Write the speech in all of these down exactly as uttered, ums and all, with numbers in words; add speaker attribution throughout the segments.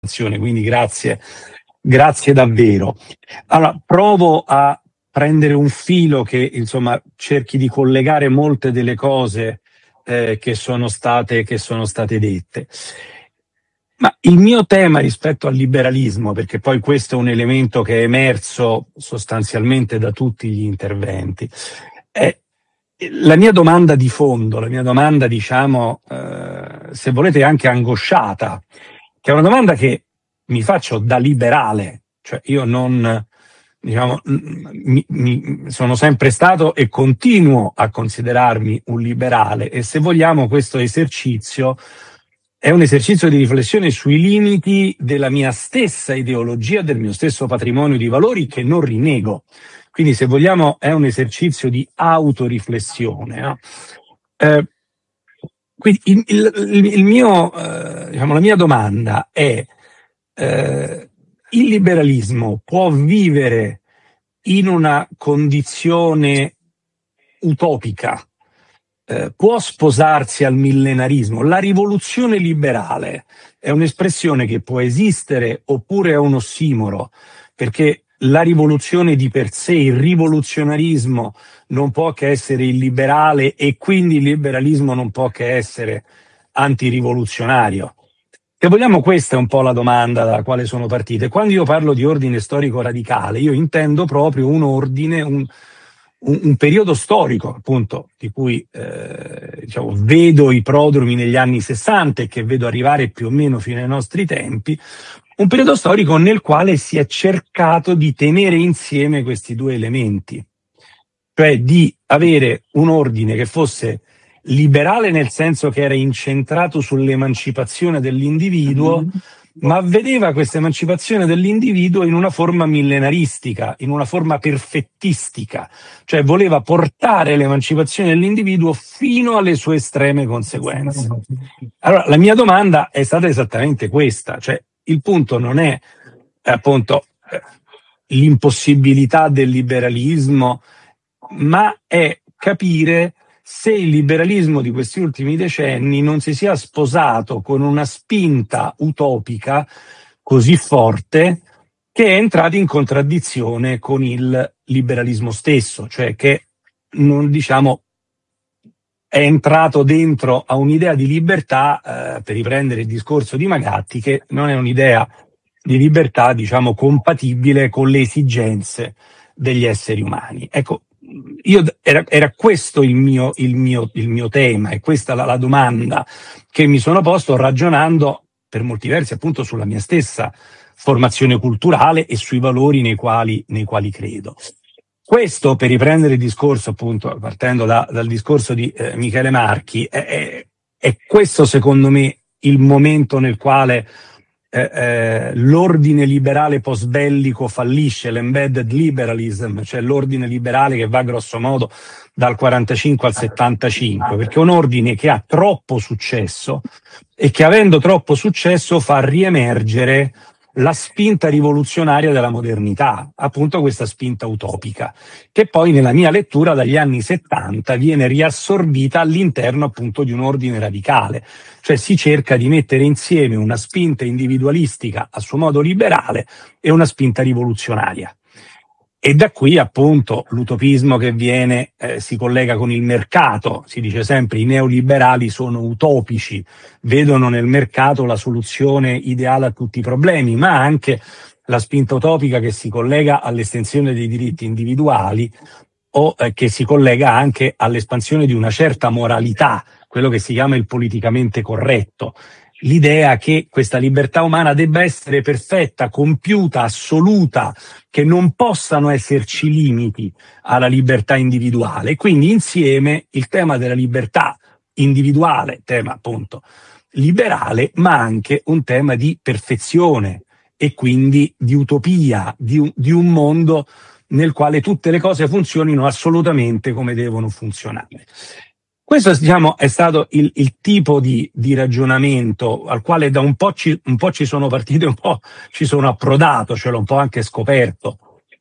Speaker 1: presentazione, quindi grazie, grazie davvero. Allora, provo a prendere un filo che insomma cerchi di collegare molte delle cose eh, che sono state, che sono state dette. Ma il mio tema rispetto al liberalismo, perché poi questo è un elemento che è emerso sostanzialmente da tutti gli interventi, è la mia domanda di fondo, la mia domanda, diciamo, eh, se volete anche angosciata, che è una domanda che mi faccio da liberale, cioè io non, diciamo, mi, mi, sono sempre stato e continuo a considerarmi un liberale, e se vogliamo questo esercizio è un esercizio di riflessione sui limiti della mia stessa ideologia, del mio stesso patrimonio di valori che non rinnego. Quindi, se vogliamo, è un esercizio di autoriflessione. No? Eh, quindi il, il, il mio, eh, diciamo, la mia domanda è: eh, il liberalismo può vivere in una condizione utopica? Eh, può sposarsi al millenarismo? La rivoluzione liberale è un'espressione che può esistere oppure è un ossimoro? Perché la rivoluzione di per sé, il rivoluzionarismo non può che essere illiberale, e quindi il liberalismo non può che essere antirivoluzionario. Se vogliamo, questa è un po' la domanda dalla quale sono partite. Quando io parlo di ordine storico radicale, io intendo proprio un ordine, un Un, un periodo storico, appunto, di cui eh, diciamo, vedo i prodromi negli anni sessanta e che vedo arrivare più o meno fino ai nostri tempi, un periodo storico nel quale si è cercato di tenere insieme questi due elementi, cioè di avere un ordine che fosse liberale nel senso che era incentrato sull'emancipazione dell'individuo, mm-hmm. ma vedeva questa emancipazione dell'individuo in una forma millenaristica, in una forma perfettistica, cioè voleva portare l'emancipazione dell'individuo fino alle sue estreme conseguenze. Allora, la mia domanda è stata esattamente questa, cioè il punto non è appunto l'impossibilità del liberalismo, ma è capire se il liberalismo di questi ultimi decenni non si sia sposato con una spinta utopica così forte che è entrato in contraddizione con il liberalismo stesso, cioè che non, diciamo, è entrato dentro a un'idea di libertà, eh, per riprendere il discorso di Magatti, che non è un'idea di libertà, diciamo, compatibile con le esigenze degli esseri umani. Ecco, io era, era questo il mio, il mio, il mio tema, e questa la, la domanda che mi sono posto ragionando per molti versi appunto sulla mia stessa formazione culturale e sui valori nei quali, nei quali credo. Questo, per riprendere il discorso, appunto, partendo da, dal discorso di eh, Michele Marchi, è, è, è questo secondo me il momento nel quale Eh, eh, l'ordine liberale post-bellico fallisce, l'embedded liberalism, cioè l'ordine liberale che va grosso modo dal quarantacinque al settantacinque, perché è un ordine che ha troppo successo e che, avendo troppo successo, fa riemergere la spinta rivoluzionaria della modernità, appunto questa spinta utopica, che poi nella mia lettura dagli anni settanta viene riassorbita all'interno appunto di un ordine radicale, cioè si cerca di mettere insieme una spinta individualistica a suo modo liberale e una spinta rivoluzionaria. E da qui appunto l'utopismo che viene, eh, si collega con il mercato. Si dice sempre i neoliberali sono utopici, vedono nel mercato la soluzione ideale a tutti i problemi, ma anche la spinta utopica che si collega all'estensione dei diritti individuali o eh, che si collega anche all'espansione di una certa moralità, quello che si chiama il politicamente corretto. L'idea che questa libertà umana debba essere perfetta, compiuta, assoluta, che non possano esserci limiti alla libertà individuale. Quindi insieme il tema della libertà individuale, tema appunto liberale, ma anche un tema di perfezione e quindi di utopia, di un, di un mondo nel quale tutte le cose funzionino assolutamente come devono funzionare. Questo, diciamo, è stato il, il tipo di, di ragionamento al quale da un po' ci, un po' ci sono partito, un po' ci sono approdato, ce l'ho un po' anche scoperto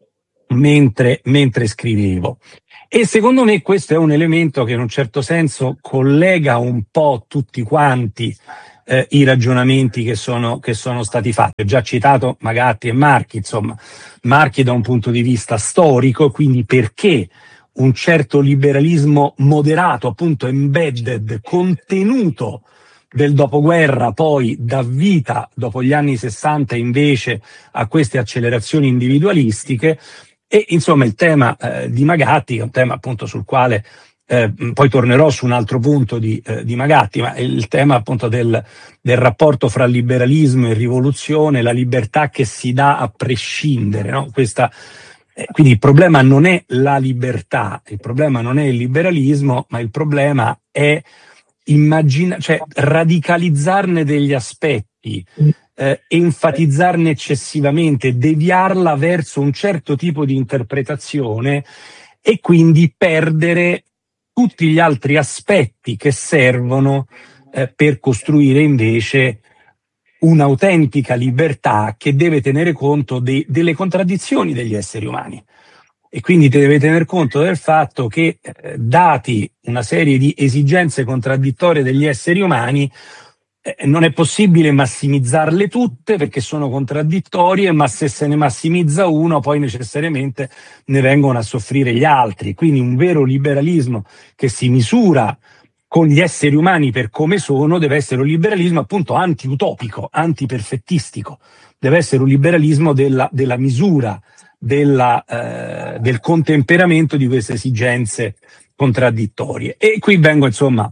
Speaker 1: mentre, mentre scrivevo. E secondo me questo è un elemento che in un certo senso collega un po' tutti quanti eh, i ragionamenti che sono, che sono stati fatti. Ho già citato Magatti e Marchi, insomma, Marchi da un punto di vista storico, quindi perché un certo liberalismo moderato, appunto embedded, contenuto del dopoguerra, poi dà vita, dopo gli anni sessanta, invece a queste accelerazioni individualistiche. E insomma il tema eh, di Magatti, che è un tema appunto sul quale eh, poi tornerò su un altro punto di, eh, di Magatti, ma il tema appunto del, del rapporto fra liberalismo e rivoluzione, la libertà che si dà a prescindere, no? Questa, eh, quindi il problema non è la libertà, il problema non è il liberalismo, ma il problema è immagina, cioè radicalizzarne degli aspetti, eh, enfatizzarne eccessivamente, deviarla verso un certo tipo di interpretazione e quindi perdere tutti gli altri aspetti che servono eh, per costruire invece un'autentica libertà che deve tenere conto de- delle contraddizioni degli esseri umani. E quindi deve tener conto del fatto che, eh, dati una serie di esigenze contraddittorie degli esseri umani, eh, non è possibile massimizzarle tutte perché sono contraddittorie, ma se se ne massimizza uno poi necessariamente ne vengono a soffrire gli altri. Quindi un vero liberalismo che si misura con gli esseri umani per come sono deve essere un liberalismo appunto anti-utopico, anti-perfettistico, deve essere un liberalismo della, della misura, della, eh, del contemperamento di queste esigenze contraddittorie. E qui vengo, insomma,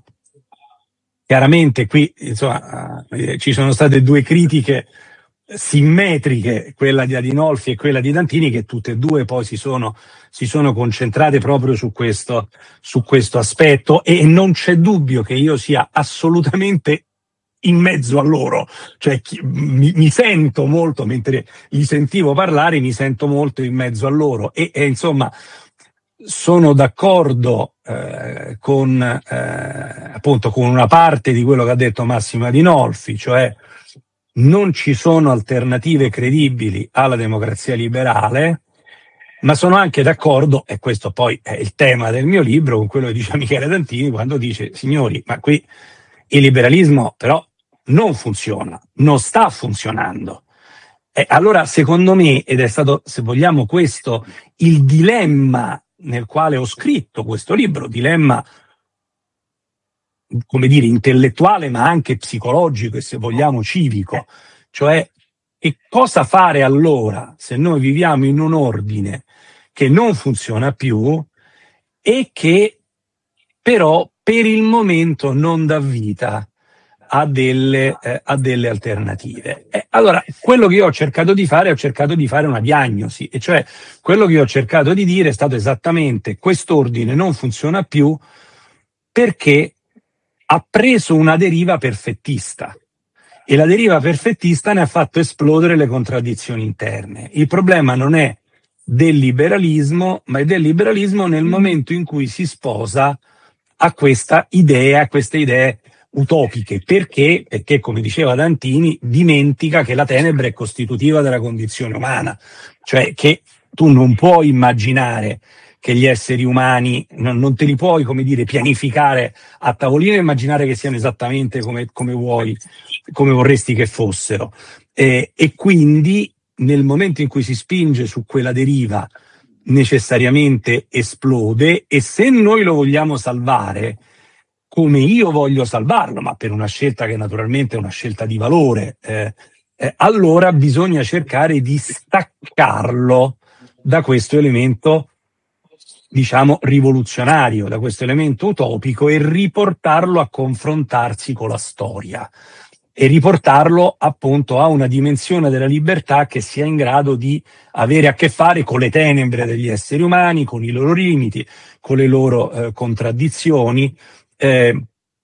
Speaker 1: chiaramente qui insomma, eh, ci sono state due critiche simmetriche, quella di Adinolfi e quella di Dantini, che tutte e due poi si sono, si sono concentrate proprio su questo, su questo aspetto, e non c'è dubbio che io sia assolutamente in mezzo a loro, cioè chi, mi, mi sento molto, mentre li sentivo parlare, mi sento molto in mezzo a loro e, e insomma sono d'accordo eh, con eh, appunto con una parte di quello che ha detto Massimo Adinolfi, cioè non ci sono alternative credibili alla democrazia liberale, ma sono anche d'accordo, e questo poi è il tema del mio libro, con quello che dice Michele Dantini quando dice: signori, ma qui il liberalismo però non funziona, non sta funzionando. E allora secondo me, ed è stato, se vogliamo, questo il dilemma nel quale ho scritto questo libro, dilemma, come dire, intellettuale ma anche psicologico e, se vogliamo, civico, cioè che cosa fare allora se noi viviamo in un ordine che non funziona più e che però per il momento non dà vita a delle, eh, a delle alternative. Eh, allora, quello che io ho cercato di fare, ho cercato di fare una diagnosi, e cioè quello che io ho cercato di dire è stato esattamente: quest'ordine non funziona più perché ha preso una deriva perfettista, e la deriva perfettista ne ha fatto esplodere le contraddizioni interne. Il problema non è del liberalismo, ma è del liberalismo nel momento in cui si sposa a questa idea, a queste idee utopiche. Perché? Perché, come diceva Dantini, dimentica che la tenebra è costitutiva della condizione umana, cioè che tu non puoi immaginare che gli esseri umani, non, non te li puoi, come dire, pianificare a tavolino e immaginare che siano esattamente come, come vuoi, come vorresti che fossero. Eh, e quindi nel momento in cui si spinge su quella deriva necessariamente esplode, e se noi lo vogliamo salvare come io voglio salvarlo, ma per una scelta che naturalmente è una scelta di valore, eh, eh, allora bisogna cercare di staccarlo da questo elemento, diciamo, rivoluzionario, da questo elemento utopico, e riportarlo a confrontarsi con la storia e riportarlo appunto a una dimensione della libertà che sia in grado di avere a che fare con le tenebre degli esseri umani, con i loro limiti, con le loro eh, contraddizioni, eh,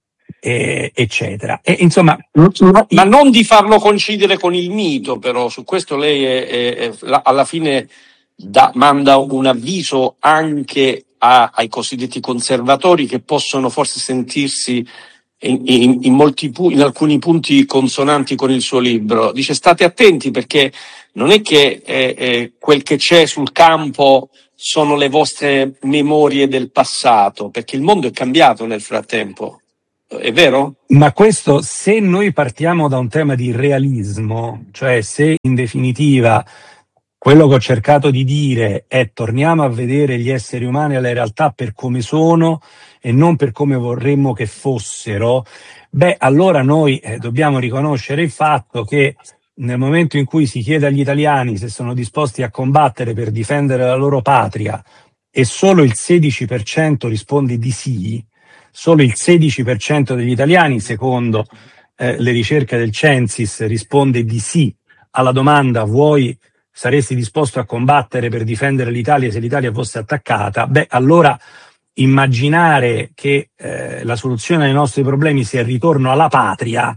Speaker 1: eh, eccetera. E insomma,
Speaker 2: ma non di farlo coincidere con il mito, però su questo lei è, è, è, alla fine da, manda un avviso anche a, ai cosiddetti conservatori, che possono forse sentirsi in, in, in, molti, in alcuni punti consonanti con il suo libro. Dice: state attenti, perché non è che eh, eh, quel che c'è sul campo sono le vostre memorie del passato, perché il mondo è cambiato nel frattempo. È vero?
Speaker 1: Ma questo, se noi partiamo da un tema di realismo, cioè se in definitiva quello che ho cercato di dire è torniamo a vedere gli esseri umani e le realtà per come sono e non per come vorremmo che fossero, beh, allora noi eh, dobbiamo riconoscere il fatto che nel momento in cui si chiede agli italiani se sono disposti a combattere per difendere la loro patria e solo il sedici per cento risponde di sì, solo il sedici per cento degli italiani, secondo eh, le ricerche del Censis, risponde di sì alla domanda vuoi, saresti disposto a combattere per difendere l'Italia se l'Italia fosse attaccata, beh, allora immaginare che eh, la soluzione ai nostri problemi sia il ritorno alla patria,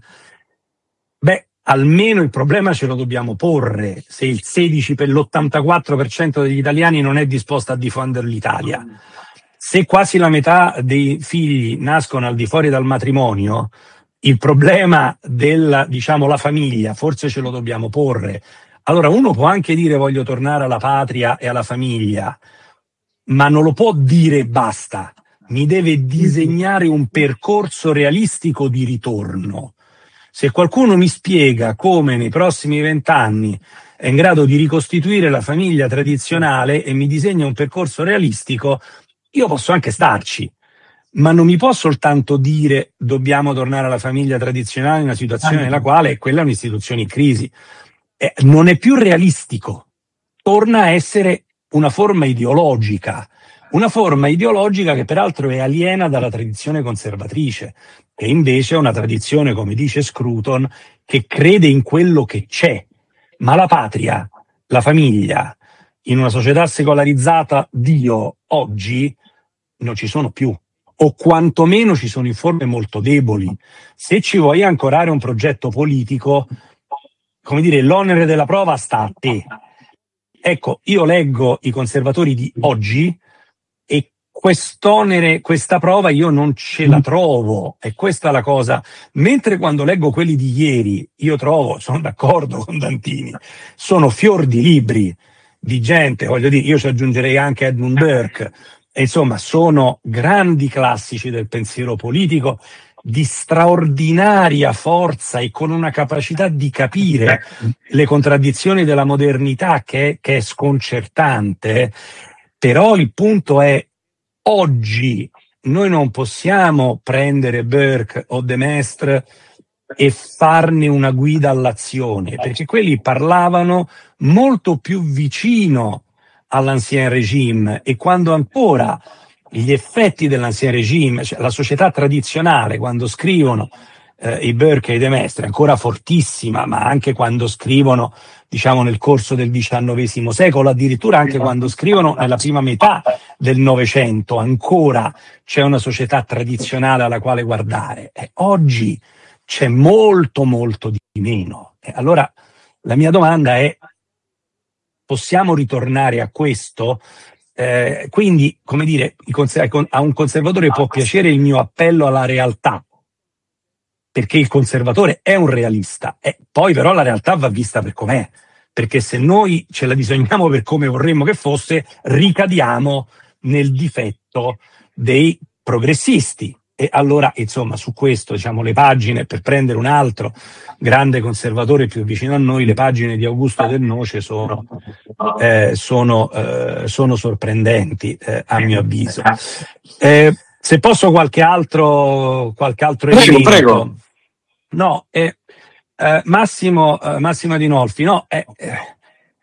Speaker 1: beh, almeno il problema ce lo dobbiamo porre se il sedici per l'ottantaquattro per cento degli italiani non è disposto a difendere l'Italia. Se quasi la metà dei figli nascono al di fuori dal matrimonio, il problema della, diciamo, la famiglia, forse ce lo dobbiamo porre. Allora uno può anche dire voglio tornare alla patria e alla famiglia, ma non lo può dire basta, mi deve disegnare un percorso realistico di ritorno. Se qualcuno mi spiega come nei prossimi vent'anni è in grado di ricostituire la famiglia tradizionale e mi disegna un percorso realistico, io posso anche starci, ma non mi può soltanto dire dobbiamo tornare alla famiglia tradizionale in una situazione nella quale quella è un'istituzione in crisi. Eh, non è più realistico, torna a essere una forma ideologica, una forma ideologica che peraltro è aliena dalla tradizione conservatrice, che invece è una tradizione, come dice Scruton, che crede in quello che c'è, ma la patria, la famiglia, in una società secolarizzata, Dio, oggi non ci sono più, o quantomeno ci sono in forme molto deboli. Se ci vuoi ancorare un progetto politico, come dire, l'onere della prova sta a te. Ecco, io leggo i conservatori di oggi e quest'onere, questa prova io non ce la trovo, e questa è la cosa. Mentre quando leggo quelli di ieri, io trovo, sono d'accordo con Dantini, sono fior di libri di gente, voglio dire, io ci aggiungerei anche Edmund Burke, e insomma sono grandi classici del pensiero politico di straordinaria forza e con una capacità di capire le contraddizioni della modernità che, che è sconcertante. Però il punto è, oggi noi non possiamo prendere Burke o De Maistre e farne una guida all'azione, perché quelli parlavano molto più vicino all'ancien régime, e quando ancora gli effetti dell'ancien régime, cioè la società tradizionale, quando scrivono eh, i Burke e i De Maistre, è ancora fortissima, ma anche quando scrivono, diciamo, nel corso del diciannovesimo secolo, addirittura anche quando scrivono nella prima metà del Novecento, ancora c'è una società tradizionale alla quale guardare. E oggi c'è molto, molto di meno. E allora la mia domanda è: possiamo ritornare a questo? Eh, quindi, come dire, a un conservatore può piacere il mio appello alla realtà, perché il conservatore è un realista, e poi però la realtà va vista per com'è, perché se noi ce la disegniamo per come vorremmo che fosse, ricadiamo nel difetto dei progressisti. E allora, insomma, su questo, diciamo, le pagine, per prendere un altro grande conservatore più vicino a noi, le pagine di Augusto Del Noce sono, eh, sono, eh, sono sorprendenti, eh, a mio avviso. Eh, se posso qualche altro, qualche altro
Speaker 2: Prego,
Speaker 1: elemento.
Speaker 2: prego.
Speaker 1: No, eh, eh, Massimo, eh, Massimo Adinolfi, no, eh, eh,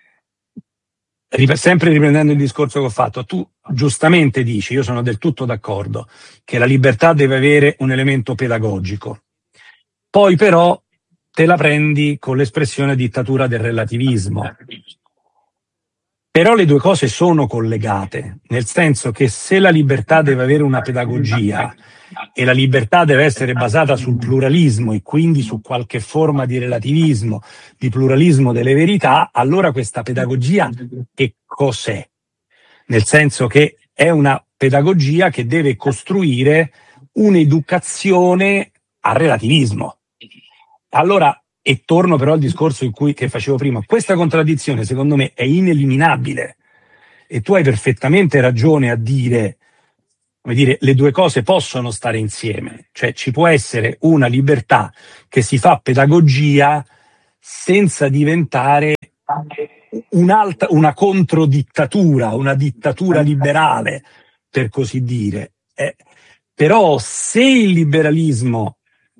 Speaker 1: sempre riprendendo il discorso che ho fatto, tu giustamente dici, io sono del tutto d'accordo, che la libertà deve avere un elemento pedagogico. Poi però te la prendi con l'espressione dittatura del relativismo. Però le due cose sono collegate, nel senso che se la libertà deve avere una pedagogia e la libertà deve essere basata sul pluralismo e quindi su qualche forma di relativismo, di pluralismo delle verità, allora questa pedagogia che cos'è? Nel senso che è una pedagogia che deve costruire un'educazione al relativismo. Allora, e torno però al discorso in cui, che facevo prima, questa contraddizione secondo me è ineliminabile, e tu hai perfettamente ragione a dire come dire, le due cose possono stare insieme, cioè ci può essere una libertà che si fa pedagogia senza diventare un'altra, una controdittatura, una dittatura liberale, per così dire. Eh, però se il liberalismo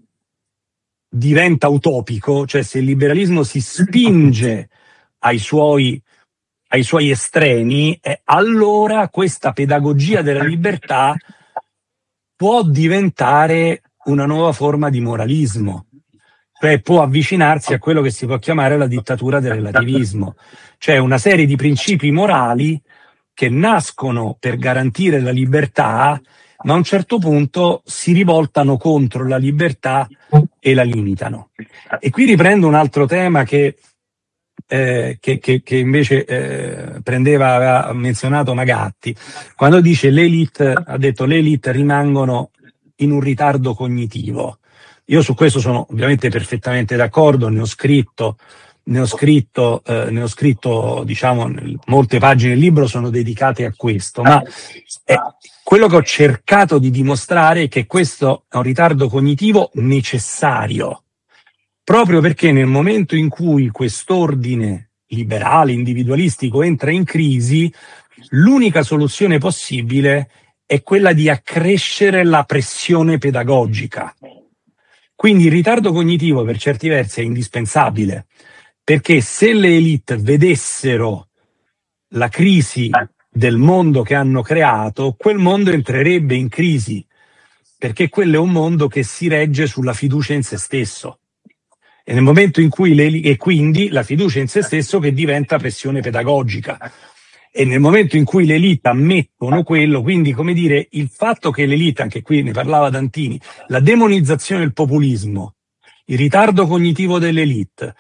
Speaker 1: diventa utopico, cioè se il liberalismo si spinge ai suoi, ai suoi estremi, eh, allora questa pedagogia della libertà può diventare una nuova forma di moralismo, cioè può avvicinarsi a quello che si può chiamare la dittatura del relativismo, cioè una serie di principi morali che nascono per garantire la libertà, ma a un certo punto si rivoltano contro la libertà e la limitano. E qui riprendo un altro tema che, eh, che, che, che invece eh, prendeva, aveva menzionato Magatti, quando dice l'elite, ha detto le elite rimangono in un ritardo cognitivo. Io su questo sono ovviamente perfettamente d'accordo, ne ho scritto, ne ho scritto, eh, ne ho scritto, diciamo, molte pagine del libro sono dedicate a questo, ma eh, quello che ho cercato di dimostrare è che questo è un ritardo cognitivo necessario, proprio perché nel momento in cui quest'ordine liberale, individualistico entra in crisi, l'unica soluzione possibile è quella di accrescere la pressione pedagogica. Quindi il ritardo cognitivo per certi versi è indispensabile, perché se le elite vedessero la crisi del mondo che hanno creato, quel mondo entrerebbe in crisi, perché quello è un mondo che si regge sulla fiducia in se stesso. E nel momento in cui le, e quindi la fiducia in se stesso che diventa pressione pedagogica. E nel momento in cui le elite ammettono quello, quindi come dire, il fatto che l'elite, anche qui ne parlava Dantini, la demonizzazione del populismo, il ritardo cognitivo dell'elite,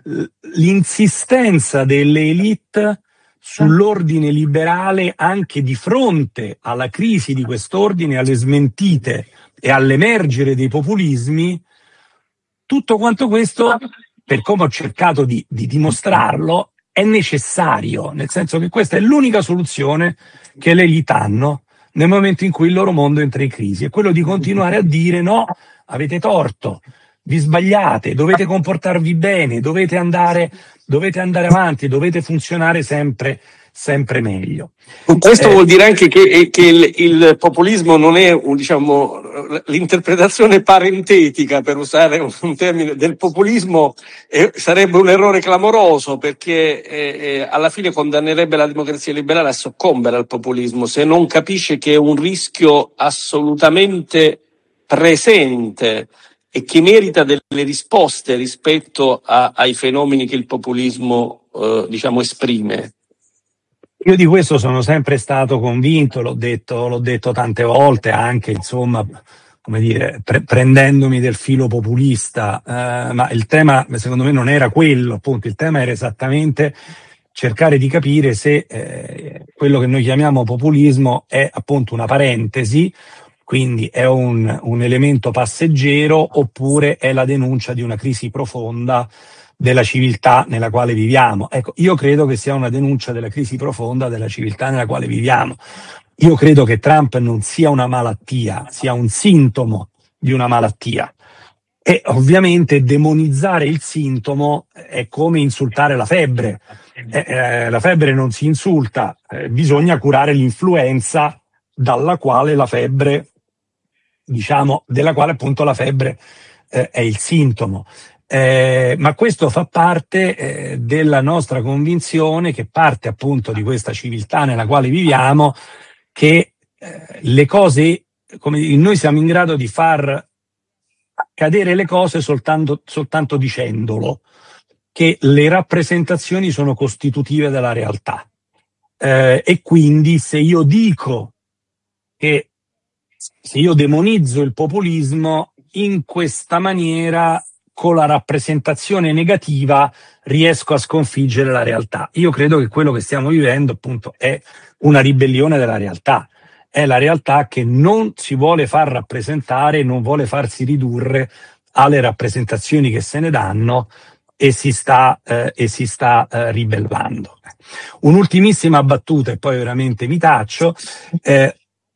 Speaker 1: l'insistenza delle elite sull'ordine liberale anche di fronte alla crisi di quest'ordine, alle smentite e all'emergere dei populismi, tutto quanto questo, per come ho cercato di, di dimostrarlo, è necessario, nel senso che questa è l'unica soluzione che le elite hanno nel momento in cui il loro mondo entra in crisi, è quello di continuare a dire no, avete torto, vi sbagliate, dovete comportarvi bene, dovete andare, dovete andare avanti, dovete funzionare sempre, sempre meglio.
Speaker 2: Questo
Speaker 1: eh,
Speaker 2: vuol dire anche che, che il, il populismo non è, un, diciamo, l'interpretazione parentetica, per usare un, un termine, del populismo eh, sarebbe un errore clamoroso, perché eh, alla fine condannerebbe la democrazia liberale a soccombere al populismo se non capisce che è un rischio assolutamente presente e che merita delle risposte rispetto a, ai fenomeni che il populismo eh, diciamo esprime.
Speaker 1: Io di questo sono sempre stato convinto, l'ho detto, l'ho detto tante volte, anche insomma, come dire, pre- prendendomi del filo populista, eh, ma il tema secondo me non era quello, appunto, il tema era esattamente cercare di capire se eh, quello che noi chiamiamo populismo è appunto una parentesi, quindi è un, un elemento passeggero, oppure è la denuncia di una crisi profonda della civiltà nella quale viviamo. Ecco, io credo che sia una denuncia della crisi profonda della civiltà nella quale viviamo. Io credo che Trump non sia una malattia, sia un sintomo di una malattia. E ovviamente demonizzare il sintomo è come insultare la febbre. Eh, eh, la febbre non si insulta, eh, bisogna curare l'influenza dalla quale la febbre, diciamo, della quale appunto la febbre eh, è il sintomo. Eh, ma questo fa parte eh, della nostra convinzione, che parte appunto di questa civiltà nella quale viviamo, che eh, le cose, come dire, noi siamo in grado di far cadere le cose soltanto, soltanto dicendolo, che le rappresentazioni sono costitutive della realtà. Eh, e quindi se io dico che, se io demonizzo il populismo, in questa maniera, con la rappresentazione negativa, riesco a sconfiggere la realtà. Io credo che quello che stiamo vivendo appunto è una ribellione della realtà, è la realtà che non si vuole far rappresentare, non vuole farsi ridurre alle rappresentazioni che se ne danno, e si sta, eh, e si sta eh, ribellando. Un'ultimissima battuta e poi veramente mi taccio. Eh,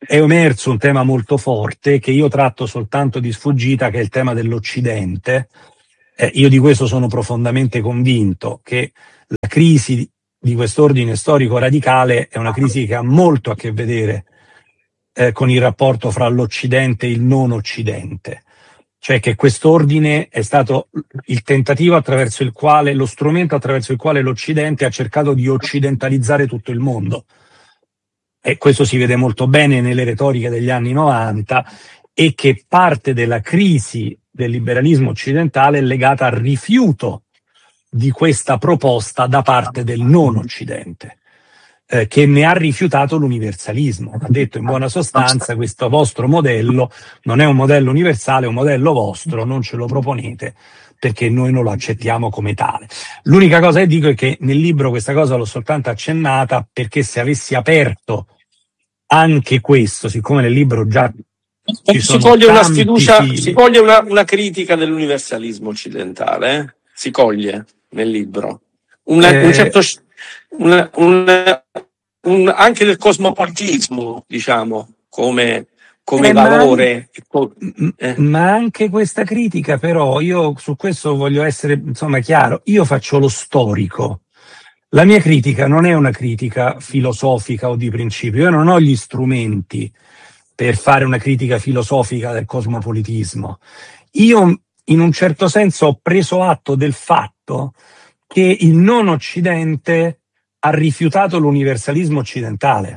Speaker 1: è emerso un tema molto forte che io tratto soltanto di sfuggita, che è il tema dell'Occidente. Eh, io di questo sono profondamente convinto, che la crisi di quest'ordine storico radicale è una crisi che ha molto a che vedere eh, con il rapporto fra l'Occidente e il non Occidente. Cioè che quest'ordine è stato il tentativo attraverso il quale, lo strumento attraverso il quale l'Occidente ha cercato di occidentalizzare tutto il mondo. E questo si vede molto bene nelle retoriche degli anni novanta, e che parte della crisi del liberalismo occidentale è legata al rifiuto di questa proposta da parte del non Occidente, eh, che ne ha rifiutato l'universalismo. Ha detto in buona sostanza: questo vostro modello non è un modello universale, è un modello vostro, non ce lo proponete perché noi non lo accettiamo come tale. L'unica cosa che dico è che nel libro questa cosa l'ho soltanto accennata, perché se avessi aperto anche questo, siccome nel libro già ci
Speaker 2: si
Speaker 1: sono
Speaker 2: coglie una
Speaker 1: tanti
Speaker 2: sfiducia,
Speaker 1: fili.
Speaker 2: si coglie una, una critica dell'universalismo occidentale, eh? Si coglie nel libro una,
Speaker 1: Eh,
Speaker 2: un certo una, una, un, anche del cosmopolitismo, diciamo, come, come
Speaker 1: eh, ma,
Speaker 2: valore.
Speaker 1: eh. ma anche questa critica, però, io su questo voglio essere insomma chiaro, io faccio lo storico. La mia critica non è una critica filosofica o di principio, io non ho gli strumenti per fare una critica filosofica del cosmopolitismo. Io in un certo senso ho preso atto del fatto che il non Occidente ha rifiutato l'universalismo occidentale,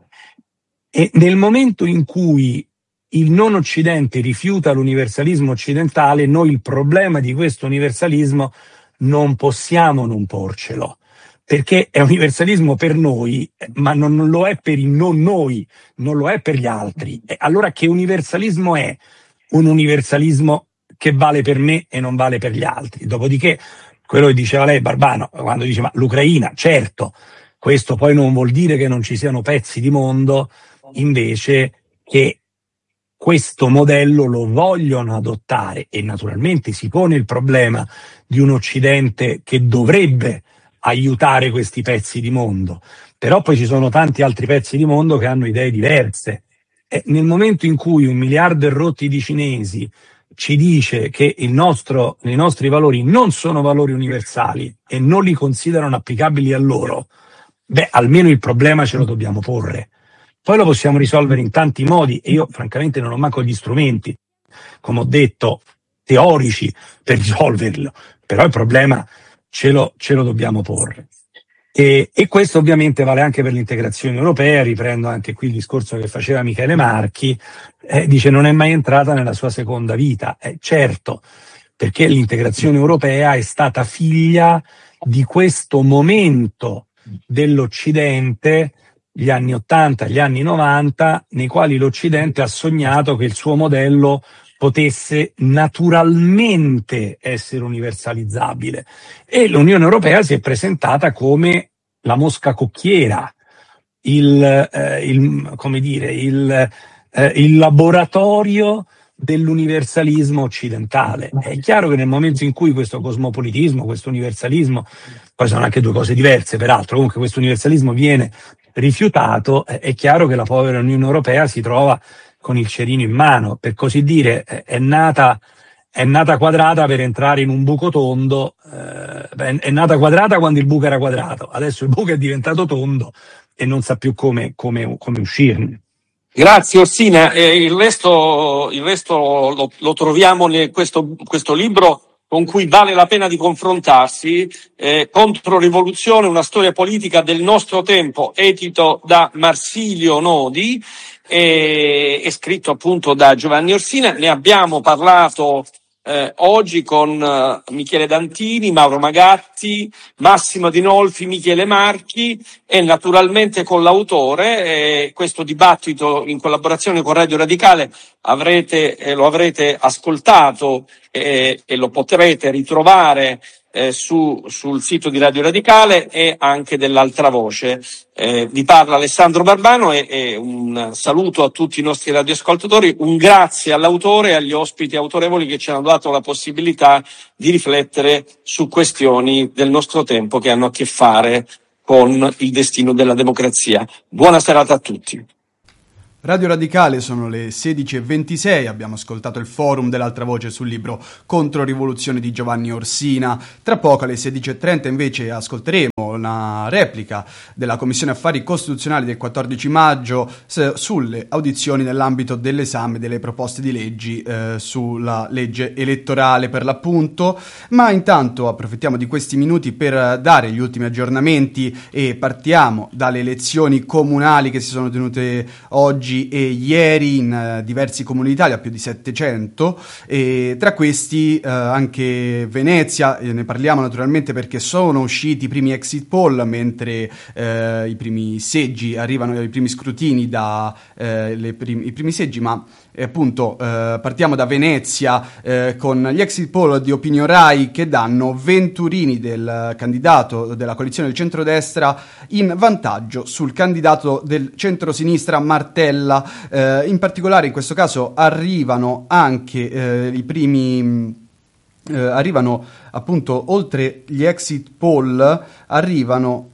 Speaker 1: e nel momento in cui il non Occidente rifiuta l'universalismo occidentale, noi il problema di questo universalismo non possiamo non porcelo, perché è universalismo per noi, ma non lo è per i non noi, non lo è per gli altri. E allora che universalismo è? Un universalismo che vale per me e non vale per gli altri. Dopodiché, quello che diceva lei, Barbano, quando dice ma l'Ucraina, certo, questo poi non vuol dire che non ci siano pezzi di mondo invece che questo modello lo vogliono adottare, e naturalmente si pone il problema di un Occidente che dovrebbe aiutare questi pezzi di mondo, però poi ci sono tanti altri pezzi di mondo che hanno idee diverse, e nel momento in cui un miliardo e rotti di cinesi ci dice che il nostro, i nostri valori non sono valori universali e non li considerano applicabili a loro, beh, almeno il problema ce lo dobbiamo porre. Poi lo possiamo risolvere in tanti modi, e io francamente non ho manco gli strumenti, come ho detto, teorici per risolverlo, però il problema ce lo, ce lo dobbiamo porre. E, e questo ovviamente vale anche per l'integrazione europea. Riprendo anche qui il discorso che faceva Michele Marchi, eh, dice non è mai entrata nella sua seconda vita. Eh, certo, perché l'integrazione europea è stata figlia di questo momento dell'Occidente, gli anni ottanta, gli anni novanta, nei quali l'Occidente ha sognato che il suo modello potesse naturalmente essere universalizzabile, e l'Unione Europea si è presentata come la mosca cocchiera, il, eh, il, come dire, il, eh, il laboratorio dell'universalismo occidentale. È chiaro che nel momento in cui questo cosmopolitismo, questo universalismo, poi sono anche due cose diverse peraltro, comunque questo universalismo viene rifiutato, è chiaro che la povera Unione Europea si trova con il cerino in mano, per così dire, è nata, è nata quadrata per entrare in un buco tondo, eh, è nata quadrata quando il buco era quadrato, adesso il buco è diventato tondo e non sa più come, come, come uscirne.
Speaker 2: Grazie Orsina, eh, il resto, il resto lo, lo troviamo in questo, questo libro con cui vale la pena di confrontarsi, eh, Controrivoluzione, una storia politica del nostro tempo, edito da Marsilio Nodi, e è scritto appunto da Giovanni Orsina. Ne abbiamo parlato eh, oggi con uh, Michele Dantini, Mauro Magatti, Massimo Dinolfi, Michele Marchi e naturalmente con l'autore. Eh, questo dibattito in collaborazione con Radio Radicale avrete, eh, lo avrete ascoltato eh, e lo potrete ritrovare eh, su, sul sito di Radio Radicale e anche dell'altra voce. Eh, vi parla Alessandro Barbano e, e un saluto a tutti i nostri radioascoltatori, un grazie all'autore e agli ospiti autorevoli che ci hanno dato la possibilità di riflettere su questioni del nostro tempo che hanno a che fare con il destino della democrazia. Buona serata a tutti.
Speaker 3: Radio Radicale, sono le sedici e ventisei, abbiamo ascoltato il forum dell'altra voce sul libro Controrivoluzione di Giovanni Orsina. Tra poco alle sedici e trenta invece ascolteremo una replica della Commissione Affari Costituzionali del quattordici maggio sulle audizioni nell'ambito dell'esame delle proposte di leggi eh, sulla legge elettorale per l'appunto, ma intanto approfittiamo di questi minuti per dare gli ultimi aggiornamenti e partiamo dalle elezioni comunali che si sono tenute oggi e ieri in uh, diversi comuni d'Italia, più di settecento, e tra questi uh, anche Venezia. E ne parliamo naturalmente perché sono usciti i primi exit poll, mentre uh, i primi seggi arrivano, i primi scrutini da uh, le prim- i primi seggi, ma E appunto eh, partiamo da Venezia eh, con gli exit poll di Opinio Rai che danno Venturini, del candidato della coalizione del centrodestra, in vantaggio sul candidato del centrosinistra Martella. Eh, in particolare in questo caso arrivano anche eh, i primi... Eh, arrivano appunto, oltre gli exit poll, arrivano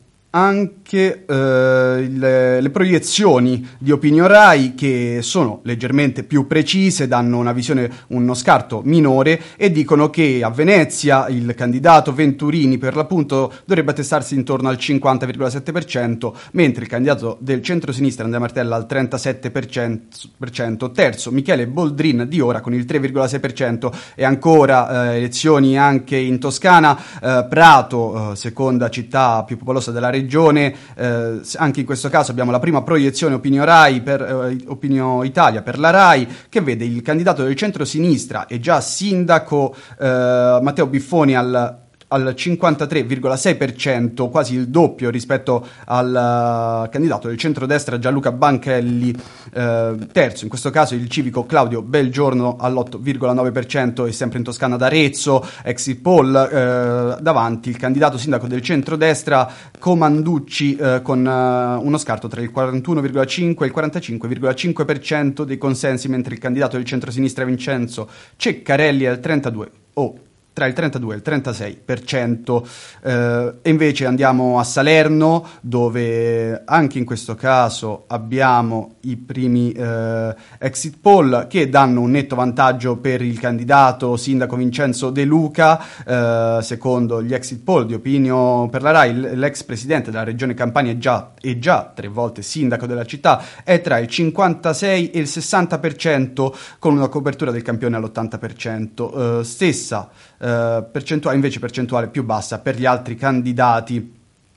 Speaker 3: anche eh, le, le proiezioni di Opinio Rai, che sono leggermente più precise, danno una visione, uno scarto minore, e dicono che a Venezia il candidato Venturini per l'appunto dovrebbe attestarsi intorno al cinquanta virgola sette per cento, mentre il candidato del centrosinistra Andrea Martella al trentasette per cento, terzo Michele Boldrin di Ora con il tre virgola sei per cento. E ancora eh, elezioni anche in Toscana, eh, Prato, eh, seconda città più popolosa della regione. Regione, eh, anche in questo caso abbiamo la prima proiezione Opinio Rai per eh, Opinio Italia per la Rai, che vede il candidato del centro-sinistra e già sindaco eh, Matteo Biffoni al al cinquantatré virgola sei per cento, quasi il doppio rispetto al uh, candidato del centrodestra Gianluca Banchelli, uh, terzo in questo caso il civico Claudio Belgiorno all'otto virgola nove per cento, e sempre in Toscana ad Arezzo, exit poll, uh, davanti il candidato sindaco del centrodestra Comanducci uh, con uh, uno scarto tra il quarantuno virgola cinque e il quarantacinque virgola cinque per cento dei consensi, mentre il candidato del centrosinistra Vincenzo Ceccarelli è al trentadue oh, tra il trentadue e il trentasei per cento. Eh, e invece andiamo a Salerno, dove anche in questo caso abbiamo i primi eh, exit poll che danno un netto vantaggio per il candidato sindaco Vincenzo De Luca. Eh, secondo gli exit poll di Opinio per la Rai, l'ex presidente della regione Campania e già, e già tre volte sindaco della città è tra il cinquantasei e il sessanta per cento, con una copertura del campione all'ottanta per cento. Eh, stessa Uh, percentuale, invece percentuale più bassa per gli altri candidati.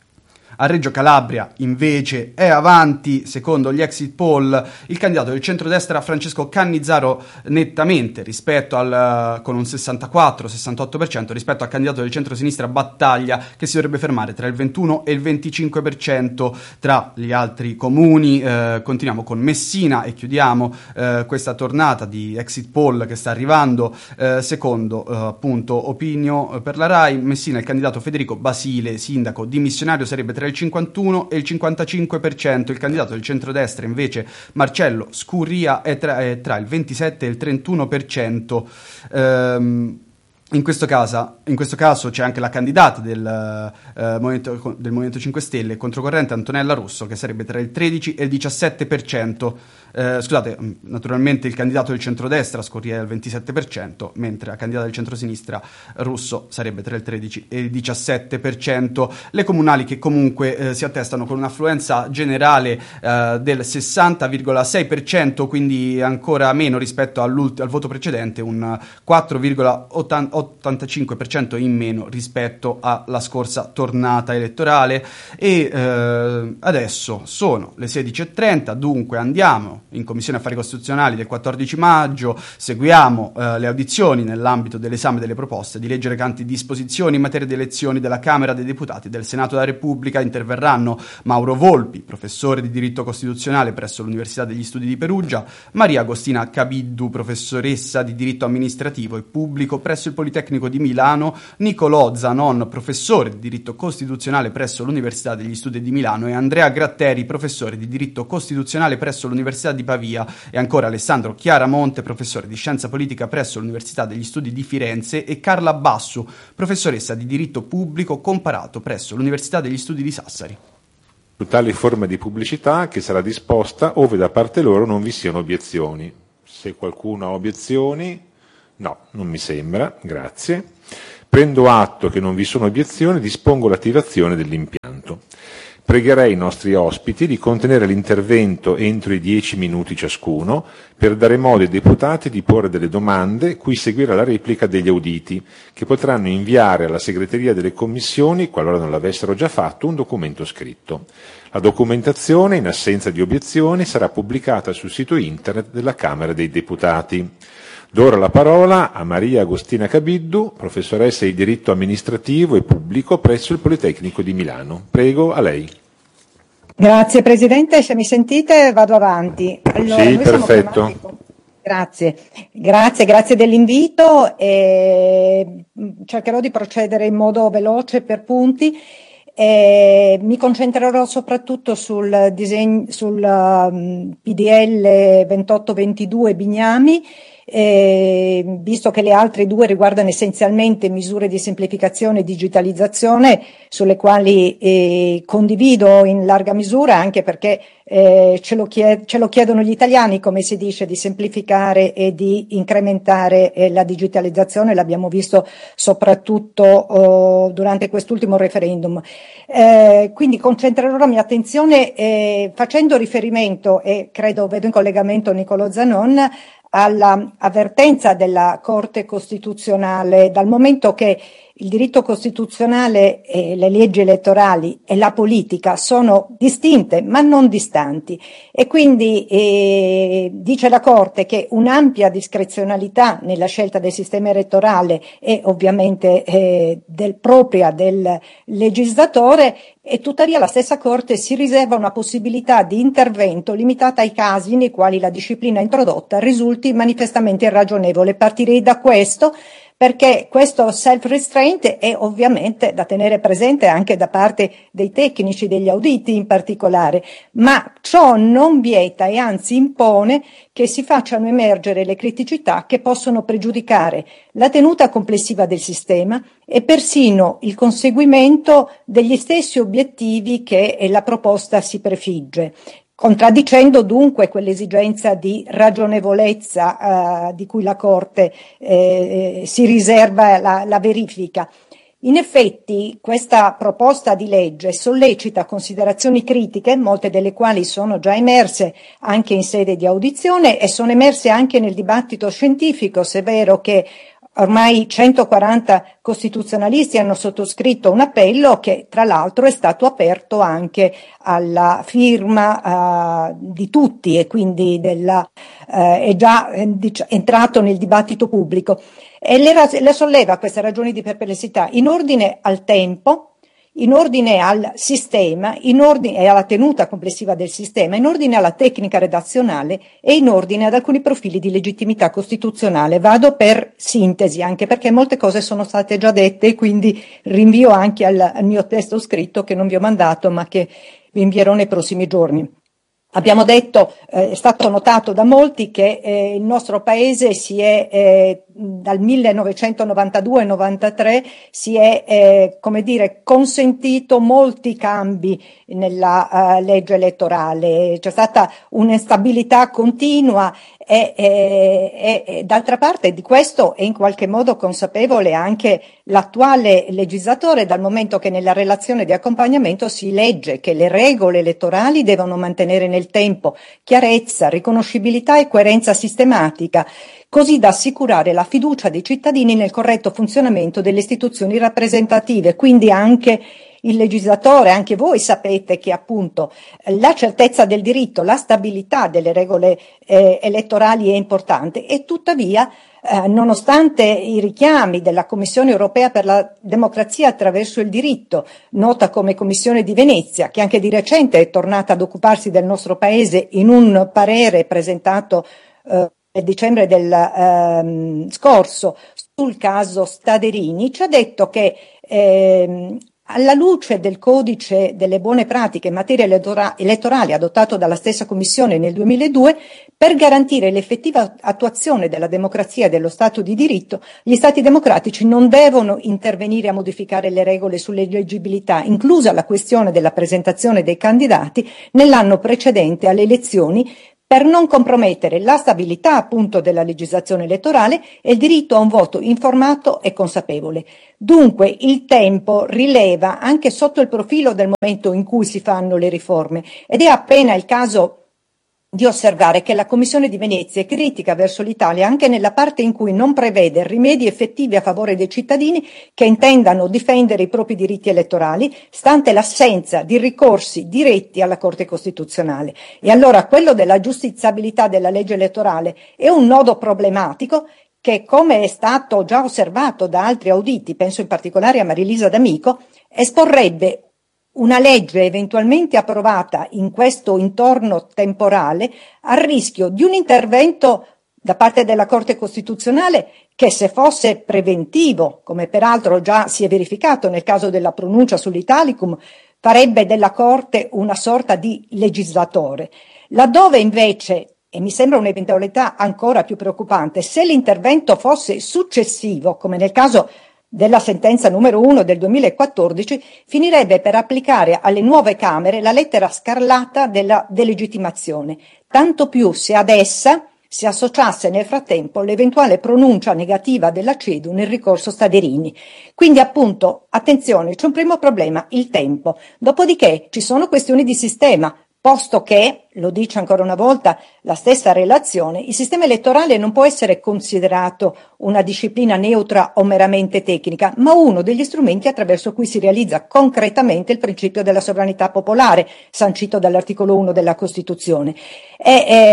Speaker 3: A Reggio Calabria invece è avanti, secondo gli exit poll, il candidato del centrodestra Francesco Cannizzaro nettamente rispetto al, con un sessantaquattro sessantotto per cento, rispetto al candidato del centrosinistra Battaglia, che si dovrebbe fermare tra il ventuno e il venticinque per cento. Tra gli altri comuni eh, continuiamo con Messina e chiudiamo eh, questa tornata di exit poll che sta arrivando. Eh, secondo eh, appunto Opinio per la Rai, Messina, il candidato Federico Basile, sindaco dimissionario, sarebbe tra il cinquantuno e il cinquantacinque per cento. Il candidato del centrodestra invece Marcello Scurria è tra, è tra il ventisette e il trentuno per cento. Ehm, In questo, caso, in questo caso c'è anche la candidata del, eh, Movimento, del Movimento cinque Stelle, controcorrente Antonella Russo, che sarebbe tra il tredici e il diciassette per cento. Eh, scusate, naturalmente il candidato del centrodestra Scurria è al ventisette per cento, mentre la candidata del centrosinistra Russo sarebbe tra il tredici e il diciassette per cento. Le comunali che comunque eh, si attestano con un'affluenza generale eh, del sessanta virgola sei per cento, quindi ancora meno rispetto al voto precedente, un quattro virgola ottantacinque per cento in meno rispetto alla scorsa tornata elettorale. E eh, adesso sono le sedici e trenta, dunque andiamo in Commissione Affari Costituzionali del quattordici maggio, seguiamo eh, le audizioni nell'ambito dell'esame delle proposte di legge recanti disposizioni in materia di elezioni della Camera dei Deputati e del Senato della Repubblica. Interverranno Mauro Volpi, professore di diritto costituzionale presso l'Università degli Studi di Perugia, Maria Agostina Cabiddu, professoressa di diritto amministrativo e pubblico presso il Politecnico di Milano, Nicolò Zanon, professore di diritto costituzionale presso l'Università degli Studi di Milano, e Andrea Gratteri, professore di diritto costituzionale presso l'Università di Pavia, e ancora Alessandro Chiaramonte, professore di scienza politica presso l'Università degli Studi di Firenze, e Carla Bassu, professoressa di diritto pubblico comparato presso l'Università degli Studi di Sassari.
Speaker 4: su tale forma di pubblicità che sarà disposta ove da parte loro non vi siano obiezioni. Se qualcuno ha obiezioni, no, non mi sembra, grazie. Prendo atto che non vi sono obiezioni, dispongo l'attivazione dell'impianto. Pregherei i nostri ospiti di contenere l'intervento entro i dieci minuti ciascuno per dare modo ai deputati di porre delle domande cui seguirà la replica degli auditi, che potranno inviare alla segreteria delle commissioni, qualora non l'avessero già fatto, un documento scritto. La documentazione, in assenza di obiezioni, sarà pubblicata sul sito internet della Camera dei Deputati. Do ora la parola a Maria Agostina Cabiddu, professoressa di diritto amministrativo e pubblico presso il Politecnico di Milano. Prego, a lei.
Speaker 5: Grazie Presidente, se mi sentite vado avanti. Allora,
Speaker 4: sì,
Speaker 5: noi
Speaker 4: perfetto.
Speaker 5: Siamo chiamati... Grazie, grazie, grazie dell'invito e cercherò di procedere in modo veloce per punti. E mi concentrerò soprattutto sul, disegno, sul um, P D L ventotto ventidue Bignami, eh, visto che le altre due riguardano essenzialmente misure di semplificazione e digitalizzazione, sulle quali eh, condivido in larga misura, anche perché eh, ce, lo chied- ce lo chiedono gli italiani, come si dice, di semplificare e di incrementare eh, la digitalizzazione, l'abbiamo visto soprattutto oh, durante quest'ultimo referendum. Eh, quindi concentrerò la mia attenzione eh, facendo riferimento, e credo vedo in collegamento Nicolò Zanon, alla avvertenza della Corte Costituzionale, dal momento che il diritto costituzionale e le leggi elettorali e la politica sono distinte ma non distanti, e quindi eh, dice la Corte che un'ampia discrezionalità nella scelta del sistema elettorale è ovviamente eh, del, propria del legislatore, e tuttavia la stessa Corte si riserva una possibilità di intervento limitata ai casi nei quali la disciplina introdotta risulti manifestamente irragionevole. Partirei da questo, perché questo self-restraint è ovviamente da tenere presente anche da parte dei tecnici, degli auditi in particolare, ma ciò non vieta e anzi impone che si facciano emergere le criticità che possono pregiudicare la tenuta complessiva del sistema e persino il conseguimento degli stessi obiettivi che la proposta si prefigge, contraddicendo dunque quell'esigenza di ragionevolezza eh, di cui la Corte eh, si riserva la, la verifica. In effetti questa proposta di legge sollecita considerazioni critiche, molte delle quali sono già emerse anche in sede di audizione e sono emerse anche nel dibattito scientifico, se è vero che ormai centoquaranta costituzionalisti hanno sottoscritto un appello che tra l'altro è stato aperto anche alla firma uh, di tutti, e quindi della, uh, è già eh, dic- entrato nel dibattito pubblico. E le, ras- le solleva queste ragioni di perplessità in ordine al tempo, in ordine al sistema, in ordine e alla tenuta complessiva del sistema, in ordine alla tecnica redazionale e in ordine ad alcuni profili di legittimità costituzionale. Vado per sintesi, anche perché molte cose sono state già dette, e quindi rinvio anche al, al mio testo scritto che non vi ho mandato, ma che vi invierò nei prossimi giorni. Abbiamo detto, eh, è stato notato da molti, che eh, il nostro paese si è eh, dal millenovecentonovantadue novantatré si è eh, come dire consentito molti cambi nella uh, legge elettorale. C'è stata un'instabilità continua e, e, e d'altra parte di questo è in qualche modo consapevole anche l'attuale legislatore, dal momento che nella relazione di accompagnamento si legge che le regole elettorali devono mantenere nel tempo chiarezza, riconoscibilità e coerenza sistematica, così da assicurare la fiducia dei cittadini nel corretto funzionamento delle istituzioni rappresentative. Quindi anche il legislatore, anche voi sapete che appunto la certezza del diritto, la stabilità delle regole eh, elettorali è importante, e tuttavia eh, nonostante i richiami della Commissione europea per la democrazia attraverso il diritto, nota come Commissione di Venezia, che anche di recente è tornata ad occuparsi del nostro paese in un parere presentato eh, nel dicembre del ehm, scorso sul caso Staderini, ci ha detto che ehm, alla luce del codice delle buone pratiche in materia elettora- elettorale adottato dalla stessa Commissione nel duemiladue, per garantire l'effettiva attuazione della democrazia e dello Stato di diritto, gli Stati democratici non devono intervenire a modificare le regole sull'eleggibilità, inclusa la questione della presentazione dei candidati nell'anno precedente alle elezioni, per non compromettere la stabilità appunto della legislazione elettorale e il diritto a un voto informato e consapevole. Dunque il tempo rileva anche sotto il profilo del momento in cui si fanno le riforme, ed è appena il caso di osservare che la Commissione di Venezia è critica verso l'Italia anche nella parte in cui non prevede rimedi effettivi a favore dei cittadini che intendano difendere i propri diritti elettorali, stante l'assenza di ricorsi diretti alla Corte Costituzionale. E allora quello della giustiziabilità della legge elettorale è un nodo problematico che, come è stato già osservato da altri auditi, penso in particolare a Marilisa D'Amico, esporrebbe una legge eventualmente approvata in questo intorno temporale al rischio di un intervento da parte della Corte Costituzionale che, se fosse preventivo, come peraltro già si è verificato nel caso della pronuncia sull'Italicum, farebbe della Corte una sorta di legislatore. Laddove invece, e mi sembra un'eventualità ancora più preoccupante, se l'intervento fosse successivo, come nel caso della sentenza numero uno del duemilaquattordici, finirebbe per applicare alle nuove Camere la lettera scarlata della delegittimazione, tanto più se ad essa si associasse nel frattempo l'eventuale pronuncia negativa della CEDU nel ricorso Staderini. Quindi appunto, attenzione, c'è un primo problema, il tempo. Dopodiché ci sono questioni di sistema, posto che, lo dice ancora una volta la stessa relazione, il sistema elettorale non può essere considerato una disciplina neutra o meramente tecnica, ma uno degli strumenti attraverso cui si realizza concretamente il principio della sovranità popolare, sancito dall'articolo uno della Costituzione. E,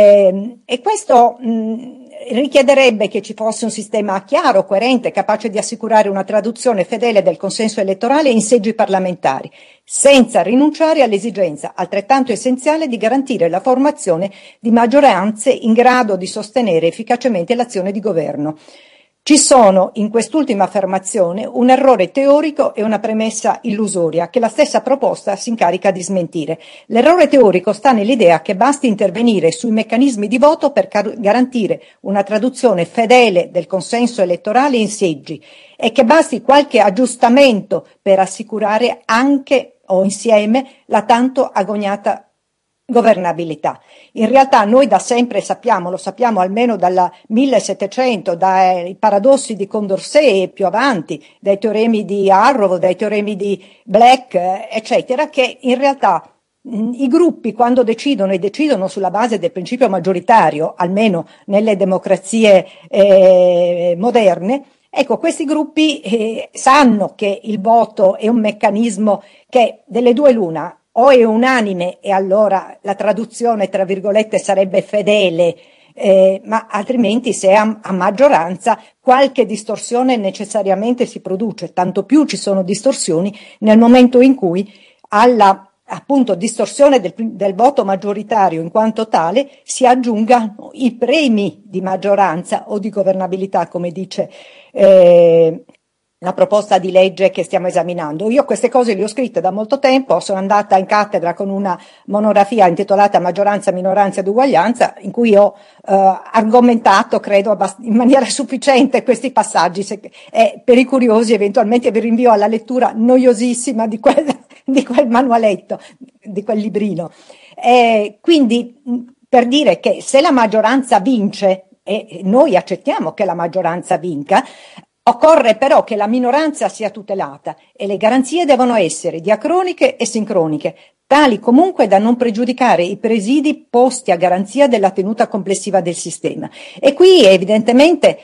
Speaker 5: e, e questo mh, richiederebbe che ci fosse un sistema chiaro, coerente, capace di assicurare una traduzione fedele del consenso elettorale in seggi parlamentari, senza rinunciare all'esigenza altrettanto essenziale di garantire la formazione di maggioranze in grado di sostenere efficacemente l'azione di governo. Ci sono in quest'ultima affermazione un errore teorico e una premessa illusoria che la stessa proposta si incarica di smentire. L'errore teorico sta nell'idea che basti intervenire sui meccanismi di voto per car- garantire una traduzione fedele del consenso elettorale in seggi e che basti qualche aggiustamento per assicurare anche o insieme la tanto agognata governabilità. In realtà noi da sempre sappiamo, lo sappiamo almeno dal millesettecento, dai paradossi di Condorcet e più avanti, dai teoremi di Arrow, dai teoremi di Black, eccetera, che in realtà mh, i gruppi, quando decidono, e decidono sulla base del principio maggioritario, almeno nelle democrazie eh, moderne, ecco, questi gruppi eh, sanno che il voto è un meccanismo che delle due l'una, o è unanime e allora la traduzione tra virgolette sarebbe fedele, eh, ma altrimenti se è a, a maggioranza qualche distorsione necessariamente si produce, tanto più ci sono distorsioni nel momento in cui alla appunto distorsione del, del voto maggioritario in quanto tale si aggiungano i premi di maggioranza o di governabilità, come dice eh, la proposta di legge che stiamo esaminando. Io queste cose le ho scritte da molto tempo, sono andata in cattedra con una monografia intitolata Maggioranza, minoranza ed uguaglianza, in cui ho eh, argomentato, credo, abbast- in maniera sufficiente questi passaggi. Se, eh, per i curiosi eventualmente vi rinvio alla lettura noiosissima di quel, di quel manualetto, di quel librino. Eh, quindi, per dire che se la maggioranza vince, e noi accettiamo che la maggioranza vinca, occorre però che la minoranza sia tutelata e le garanzie devono essere diacroniche e sincroniche, tali comunque da non pregiudicare i presidi posti a garanzia della tenuta complessiva del sistema. E qui evidentemente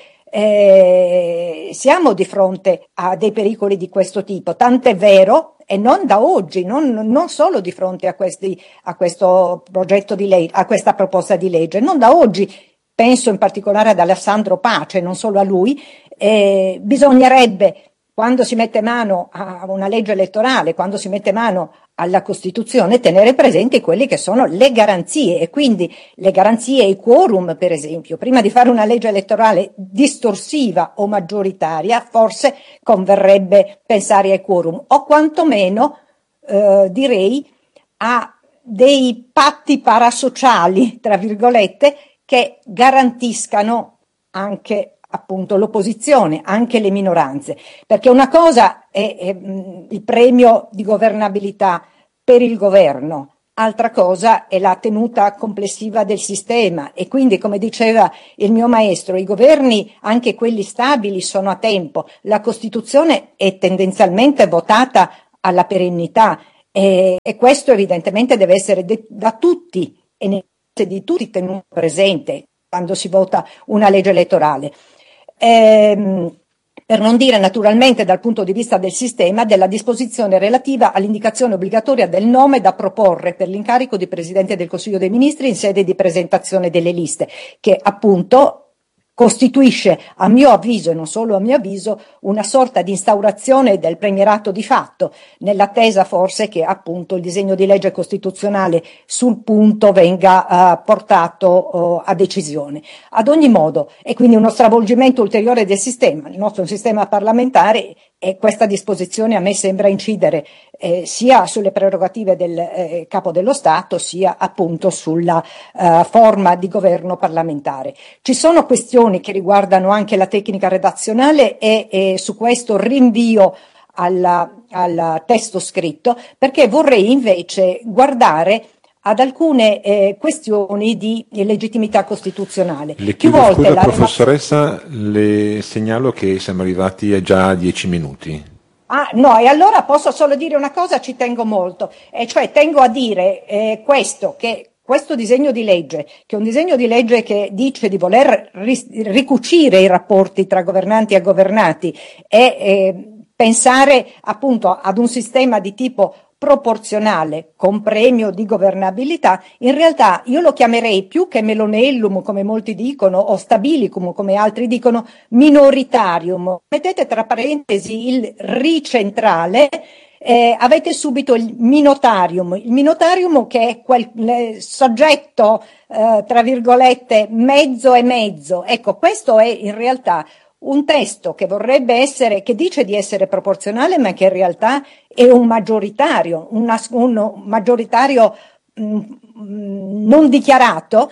Speaker 5: eh, siamo di fronte a dei pericoli di questo tipo, tant'è vero, e non da oggi, non, non solo di fronte a, questi, a questo progetto di legge, a questa proposta di legge, non da oggi. Penso in particolare ad Alessandro Pace, non solo a lui, eh, bisognerebbe quando si mette mano a una legge elettorale, quando si mette mano alla Costituzione, tenere presenti quelli che sono le garanzie, e quindi le garanzie e i quorum, per esempio. Prima di fare una legge elettorale distorsiva o maggioritaria, forse converrebbe pensare ai quorum, o quantomeno eh, direi a dei patti parasociali, tra virgolette, che garantiscano anche appunto l'opposizione, anche le minoranze, perché una cosa è, è mh, il premio di governabilità per il governo, altra cosa è la tenuta complessiva del sistema, e quindi, come diceva il mio maestro, i governi, anche quelli stabili, sono a tempo. La Costituzione è tendenzialmente votata alla perennità, e, e questo evidentemente deve essere de- da tutti e di tutti tenuto presente quando si vota una legge elettorale. Ehm, per non dire naturalmente dal punto di vista del sistema della disposizione relativa all'indicazione obbligatoria del nome da proporre per l'incarico di Presidente del Consiglio dei Ministri in sede di presentazione delle liste, che appunto costituisce, a mio avviso e non solo a mio avviso, una sorta di instaurazione del premierato di fatto, nell'attesa forse che appunto il disegno di legge costituzionale sul punto venga uh, portato uh, a decisione. Ad ogni modo è quindi uno stravolgimento ulteriore del sistema, il nostro sistema parlamentare, e questa disposizione a me sembra incidere eh, sia sulle prerogative del eh, Capo dello Stato, sia appunto sulla uh, forma di governo parlamentare. Ci sono questioni che riguardano anche la tecnica redazionale e, e su questo rinvio alla, al testo scritto, perché vorrei invece guardare ad alcune eh, questioni di legittimità costituzionale.
Speaker 4: Le
Speaker 5: Più
Speaker 4: chiedo
Speaker 5: volte
Speaker 4: scusa,
Speaker 5: la
Speaker 4: professoressa, le segnalo che siamo arrivati a già dieci minuti.
Speaker 5: Ah, no, e allora posso solo dire una cosa, ci tengo molto, e cioè tengo a dire eh, questo, che questo disegno di legge, che è un disegno di legge che dice di voler ri- ricucire i rapporti tra governanti e governati e eh, pensare appunto ad un sistema di tipo proporzionale con premio di governabilità, in realtà io lo chiamerei, più che melonellum come molti dicono o stabilicum come altri dicono, minoritarium. Mettete tra parentesi il ricentrale, eh, avete subito il minotarium, il minotarium che è quel eh, soggetto eh, tra virgolette mezzo e mezzo. Ecco, questo è in realtà un testo che vorrebbe essere, che dice di essere proporzionale, ma che in realtà è un maggioritario, una, un maggioritario mh, non dichiarato.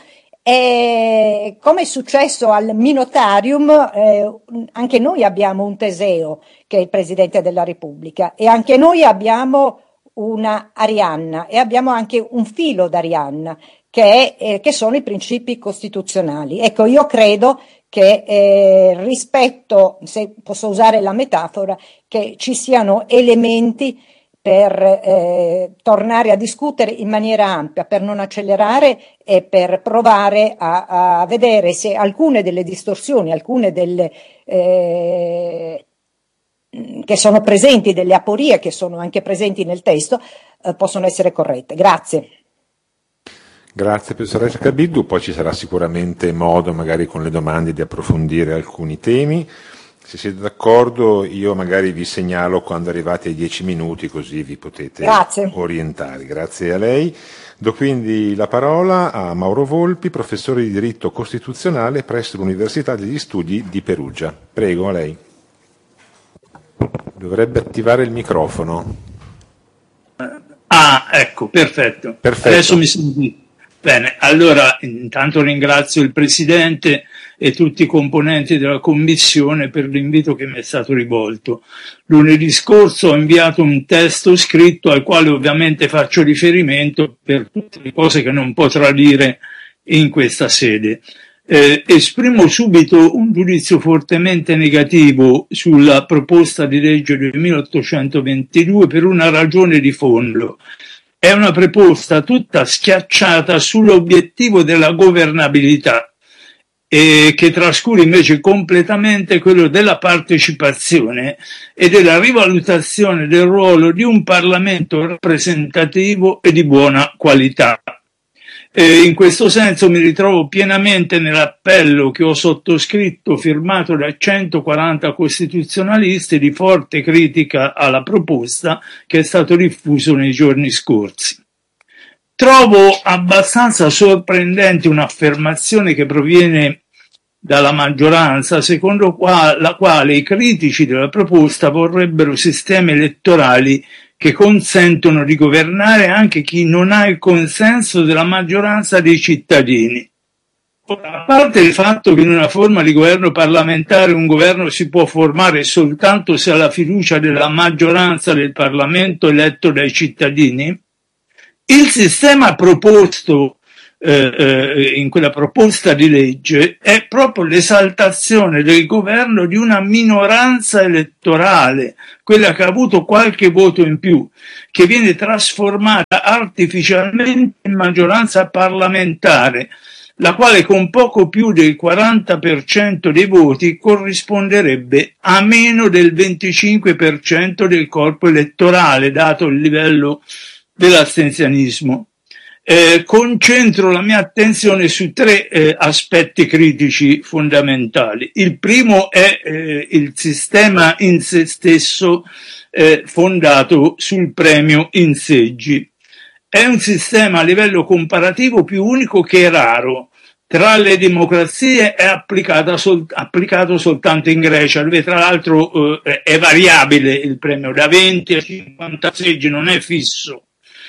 Speaker 5: E come è successo al Minotarium, eh, anche noi abbiamo un Teseo, che è il Presidente della Repubblica, e anche noi abbiamo una Arianna, e abbiamo anche un filo d'Arianna, che, è, eh, che sono i principi costituzionali. Ecco, io credo che eh, rispetto, se posso usare la metafora, che ci siano elementi per eh, tornare a discutere in maniera ampia, per non accelerare e per provare a, a vedere se alcune delle distorsioni, alcune delle eh, che sono presenti, delle aporie che sono anche presenti nel testo, eh, possono essere corrette. Grazie.
Speaker 4: Grazie professoressa Carbidu, poi ci sarà sicuramente modo magari con le domande di approfondire alcuni temi. Se siete d'accordo io magari vi segnalo quando arrivate ai dieci minuti, così vi potete
Speaker 5: Grazie.
Speaker 4: orientare. Grazie a lei. Do quindi la parola a Mauro Volpi, professore di diritto costituzionale presso l'Università degli Studi di Perugia. Prego, a lei. Dovrebbe attivare il microfono.
Speaker 6: Ah, ecco, perfetto.
Speaker 4: Perfetto.
Speaker 6: Adesso mi senti. Bene, allora intanto ringrazio il Presidente e tutti i componenti della Commissione per l'invito che mi è stato rivolto. Lunedì scorso ho inviato un testo scritto al quale ovviamente faccio riferimento per tutte le cose che non potrò dire in questa sede. Eh, esprimo subito un giudizio fortemente negativo sulla proposta di legge del milleottocentoventidue per una ragione di fondo. È una proposta tutta schiacciata sull'obiettivo della governabilità e che trascura invece completamente quello della partecipazione e della rivalutazione del ruolo di un Parlamento rappresentativo e di buona qualità. E in questo senso mi ritrovo pienamente nell'appello che ho sottoscritto, firmato da centoquaranta costituzionalisti, di forte critica alla proposta, che è stato diffuso nei giorni scorsi. Trovo abbastanza sorprendente un'affermazione che proviene dalla maggioranza, secondo la quale i critici della proposta vorrebbero sistemi elettorali che consentono di governare anche chi non ha il consenso della maggioranza dei cittadini. Ora, a parte il fatto che in una forma di governo parlamentare un governo si può formare soltanto se ha la fiducia della maggioranza del Parlamento eletto dai cittadini, il sistema proposto eh, eh, in quella proposta di legge è proprio l'esaltazione del governo di una minoranza elettorale, quella che ha avuto qualche voto in più, che viene trasformata artificialmente in maggioranza parlamentare, la quale con poco più del quaranta per cento dei voti corrisponderebbe a meno del venticinque per cento del corpo elettorale, dato il livello dell'astensionismo. Eh, concentro la mia attenzione su tre eh, aspetti critici fondamentali. Il primo è eh, il sistema in se stesso eh, fondato sul premio in seggi. È un sistema a livello comparativo più unico che raro. Tra le democrazie è applicata sol- applicato soltanto in Grecia, dove tra l'altro eh, è variabile il premio, da venti a cinquanta seggi, non è fisso.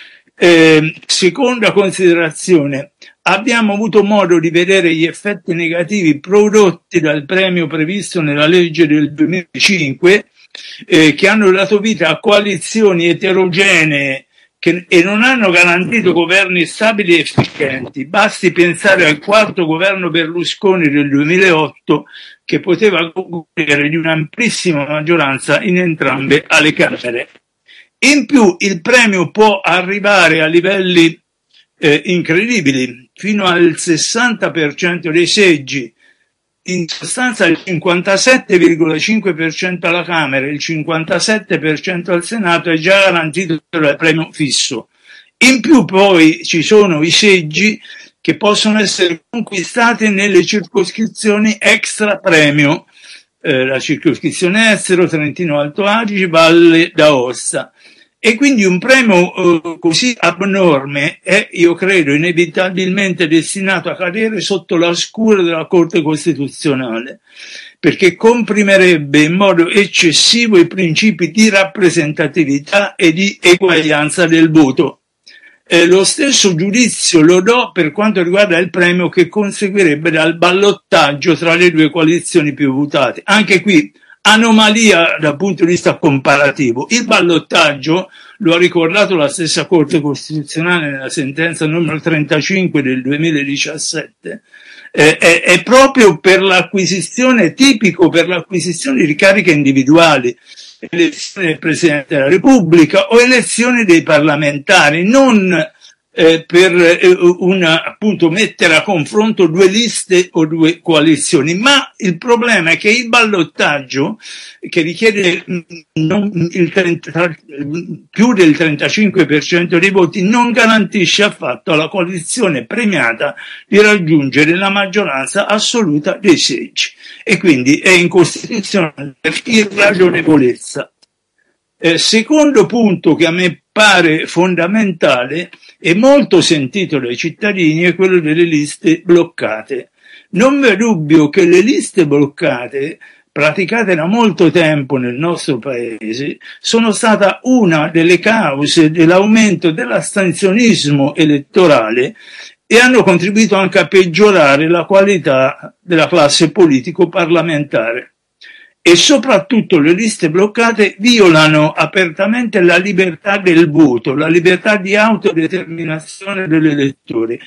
Speaker 6: Eh, seconda considerazione, abbiamo avuto modo di vedere gli effetti negativi prodotti dal premio previsto nella legge del duemilacinque, eh, che hanno dato vita a coalizioni eterogenee che, e non hanno garantito governi stabili e efficienti. Basti pensare al quarto governo Berlusconi del duemilaotto, che poteva godere di un'amplissima maggioranza in entrambe le Camere. In più il premio può arrivare a livelli eh, incredibili, fino al sessanta per cento dei seggi, in sostanza il cinquantasette virgola cinque per cento alla Camera e il cinquantasette per cento al Senato è già garantito dal premio fisso. In più poi ci sono i seggi che possono essere conquistati nelle circoscrizioni extra premio, eh, la circoscrizione estero, Trentino Alto Adige, Valle d'Aosta. E quindi un premio eh, così abnorme è, io credo, inevitabilmente destinato a cadere sotto la scure della Corte Costituzionale, perché comprimerebbe in modo eccessivo i principi di rappresentatività e di eguaglianza del voto. Eh, lo stesso giudizio lo do per quanto riguarda il premio che conseguirebbe dal ballottaggio tra le due coalizioni più votate. Anche qui anomalia dal punto di vista comparativo. Il ballottaggio, lo ha ricordato la stessa Corte Costituzionale nella sentenza numero trentacinque del duemiladiciassette, eh, è, è proprio per l'acquisizione, tipico per l'acquisizione di cariche individuali, elezioni del Presidente della Repubblica o elezioni dei parlamentari, non Eh, per eh, una, appunto, mettere a confronto due liste o due coalizioni, ma il problema è che il ballottaggio, che richiede non, il trenta, più del trentacinque per cento dei voti, non garantisce affatto alla coalizione premiata di raggiungere la maggioranza assoluta dei seggi, e quindi è incostituzionale per irragionevolezza. Eh, secondo punto che a me pare fondamentale e molto sentito dai cittadini è quello delle liste bloccate. Non v'è dubbio che le liste bloccate, praticate da molto tempo nel nostro paese, sono stata una delle cause dell'aumento dell'astensionismo elettorale e hanno contribuito anche a peggiorare la qualità della classe politico-parlamentare. E soprattutto le liste bloccate violano apertamente la libertà del voto, la libertà di autodeterminazione dell'elettore,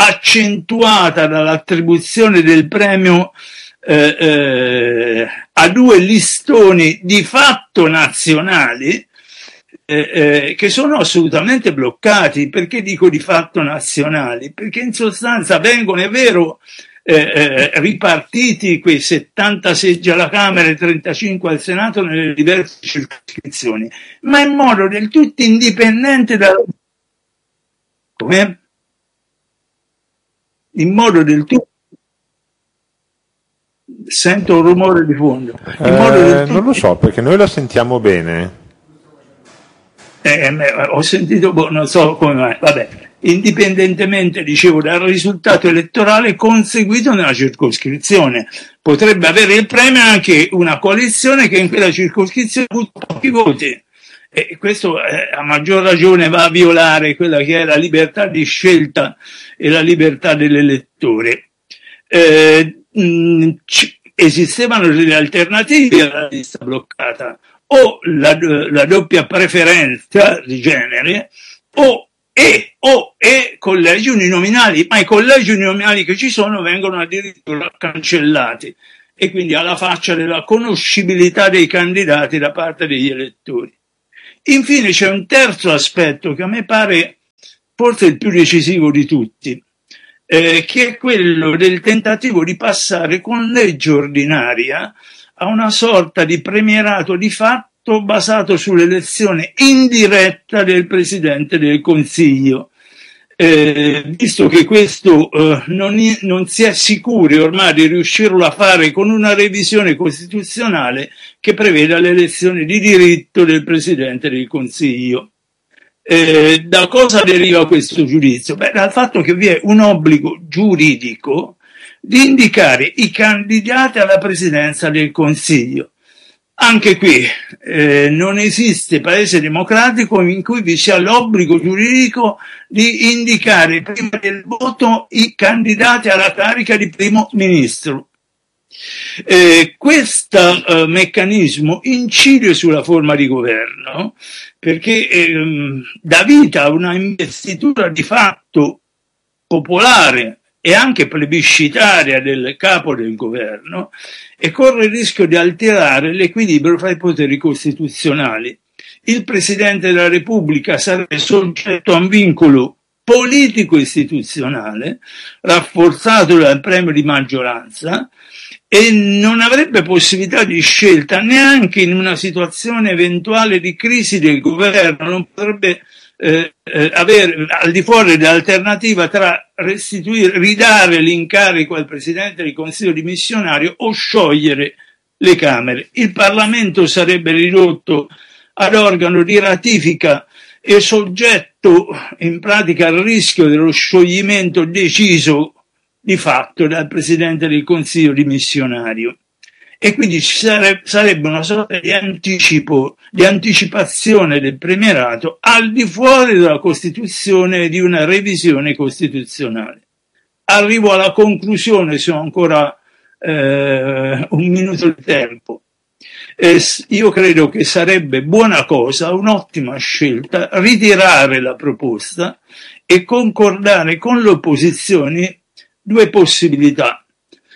Speaker 6: accentuata dall'attribuzione del premio eh, eh, a due listoni di fatto nazionali eh, eh, che sono assolutamente bloccati. Perché dico di fatto nazionali? Perché in sostanza vengono, è vero, Eh, eh, ripartiti quei settanta seggi alla Camera e trentacinque al Senato nelle diverse circoscrizioni, ma in modo del tutto indipendente da come in modo del tutto... Sento un rumore di fondo. In
Speaker 4: eh,
Speaker 6: modo del tutto...
Speaker 4: Non lo so, perché noi la sentiamo bene.
Speaker 6: Eh, ho sentito, boh, non so come mai, vabbè, indipendentemente, dicevo, dal risultato elettorale conseguito nella circoscrizione. Potrebbe avere il premio anche una coalizione che in quella circoscrizione ha avuto pochi voti. E questo eh, a maggior ragione va a violare quella che è la libertà di scelta e la libertà dell'elettore. Eh, mh, c- esistevano delle alternative alla lista bloccata, o la, la doppia preferenza di genere, o e, o e collegi uninominali, ma i collegi uninominali che ci sono vengono addirittura cancellati, e quindi alla faccia della conoscibilità dei candidati da parte degli elettori. Infine c'è un terzo aspetto che a me pare forse il più decisivo di tutti, eh, che è quello del tentativo di passare con legge ordinaria a una sorta di premierato di fatto basato sull'elezione indiretta del Presidente del Consiglio. Eh, visto che questo eh, non, non si è sicuri ormai di riuscirlo a fare con una revisione costituzionale che preveda l'elezione di diritto del Presidente del Consiglio. Eh, da cosa deriva questo giudizio? Beh, dal fatto che vi è un obbligo giuridico di indicare i candidati alla Presidenza del Consiglio. Anche qui eh, non esiste paese democratico in cui vi sia l'obbligo giuridico di indicare prima del voto i candidati alla carica di primo ministro. Eh, questo eh, meccanismo incide sulla forma di governo perché ehm, dà vita a una investitura di fatto popolare e anche plebiscitaria del capo del governo, e corre il rischio di alterare l'equilibrio fra i poteri costituzionali. Il Presidente della Repubblica sarebbe soggetto a un vincolo politico-istituzionale rafforzato dal premio di maggioranza e non avrebbe possibilità di scelta neanche in una situazione eventuale di crisi del governo, non potrebbe Eh, eh, avere al di fuori dell'alternativa tra restituire, ridare l'incarico al Presidente del Consiglio dimissionario o sciogliere le Camere. Il Parlamento sarebbe ridotto ad organo di ratifica e soggetto in pratica al rischio dello scioglimento deciso di fatto dal Presidente del Consiglio dimissionario. E quindi ci sarebbe una sorta di anticipo, di anticipazione del premierato al di fuori della Costituzione e di una revisione costituzionale. Arrivo alla conclusione, se ho ancora eh, un minuto di tempo. Eh, io credo che sarebbe buona cosa, un'ottima scelta, ritirare la proposta e concordare con le opposizioni due possibilità.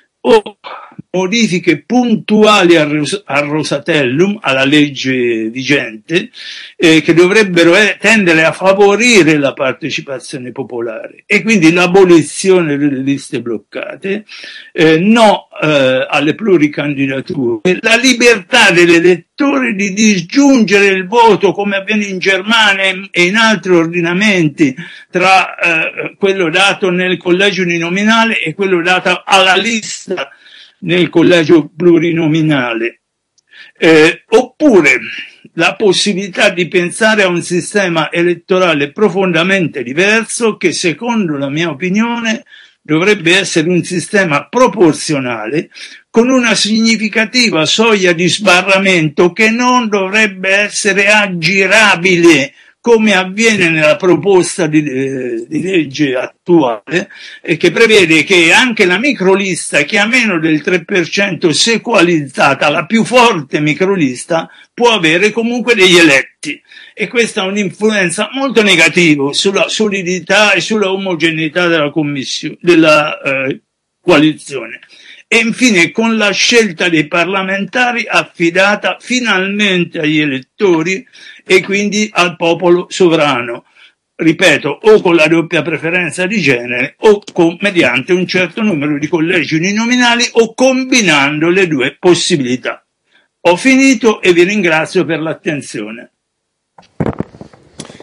Speaker 6: O modifiche puntuali al, Ros- al Rosatellum, alla legge vigente, eh, che dovrebbero eh, tendere a favorire la partecipazione popolare e quindi l'abolizione delle liste bloccate, eh, no eh, alle pluricandidature, la libertà dell'elettore di disgiungere il voto come avviene in Germania e in altri ordinamenti tra eh, quello dato nel collegio uninominale e quello dato alla lista nel collegio plurinominale, eh, oppure la possibilità di pensare a un sistema elettorale profondamente diverso che, secondo la mia opinione, dovrebbe essere un sistema proporzionale con una significativa soglia di sbarramento che non dovrebbe essere aggirabile come avviene nella proposta di, eh, di legge attuale, e che prevede che anche la microlista che ha meno del tre per cento se coalizzata, la più forte microlista, può avere comunque degli eletti. E questa ha un'influenza molto negativa sulla solidità e sulla omogeneità della commissione, della eh, coalizione. E infine con la scelta dei parlamentari affidata finalmente agli elettori e quindi al popolo sovrano, ripeto, o con la doppia preferenza di genere o con, mediante un certo numero di collegi uninominali o combinando le due possibilità. Ho finito e vi ringrazio per l'attenzione.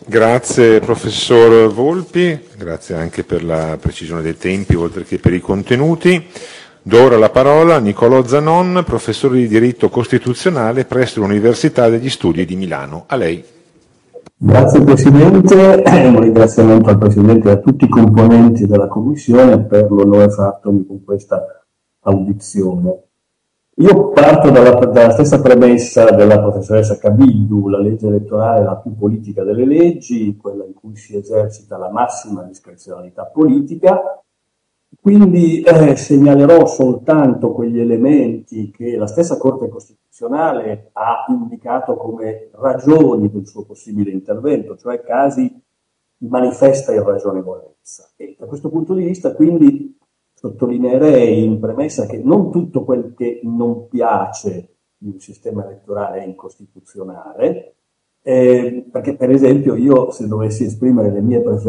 Speaker 4: Grazie professor Volpi, grazie anche per la precisione dei tempi oltre che per i contenuti. Do ora la parola a Nicolò Zanon, professore di diritto costituzionale presso l'Università degli Studi di Milano. A lei.
Speaker 7: Grazie Presidente, un ringraziamento al Presidente e a tutti i componenti della Commissione per l'onore fattomi con questa audizione. Io parto dalla, dalla stessa premessa della professoressa Cabildu: la legge elettorale è la più politica delle leggi, quella in cui si esercita la massima discrezionalità politica. Quindi eh, segnalerò soltanto quegli elementi che la stessa Corte Costituzionale ha indicato come ragioni del suo possibile intervento, cioè casi di manifesta irragionevolezza. E da questo punto di vista, quindi, sottolineerei in premessa che non tutto quel che non piace di un sistema elettorale è incostituzionale, eh, perché per esempio io, se dovessi esprimere le mie preferenze